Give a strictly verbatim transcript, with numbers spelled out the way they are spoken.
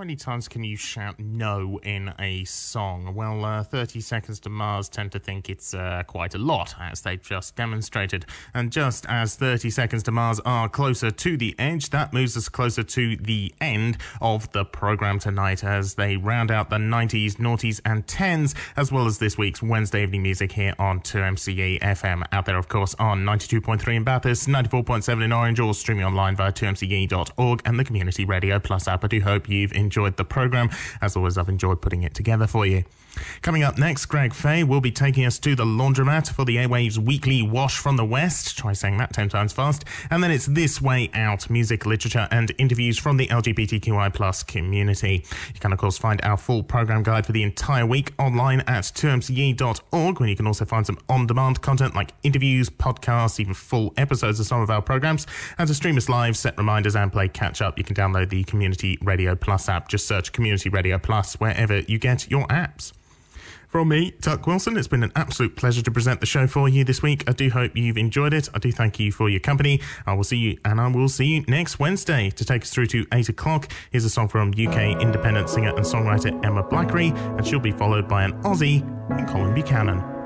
many times can you shout no in a song? Well, uh, thirty Seconds to Mars tend to think it's uh, quite a lot, as they've just demonstrated. And just as thirty Seconds to Mars are closer to the edge, that moves us closer to the end of the programme tonight as they round out the nineties, noughties and tens, as well as this week's Wednesday evening music here on two M C E F M. Out there, of course, on ninety-two point three in Bathurst, ninety-four point seven in Orange, or streaming online via two M C E dot org and the Community Radio Plus app. I do hope you've enjoyed the programme. As always, I've enjoyed putting it together for you. Coming up next, Greg Fay will be taking us to the laundromat for the Airwaves weekly Wash from the West. Try saying that ten times fast. And then it's This Way Out, music, literature and interviews from the L G B T Q I plus community. You can, of course, find our full programme guide for the entire week online at two M C E dot org, where you can also find some on-demand content like interviews, podcasts, even full episodes of some of our programmes. And to stream us live, set reminders and play catch-up, you can download the Community Radio Plus app. Just search Community Radio Plus wherever you get your apps. From me, Tuck Wilson, it's been an absolute pleasure to present the show for you this week. I do hope you've enjoyed it. I do thank you for your company. I will see you, and I will see you next Wednesday to take us through to eight o'clock. Here's a song from U K independent singer and songwriter Emma Blackery, and she'll be followed by an Aussie in Colin Buchanan.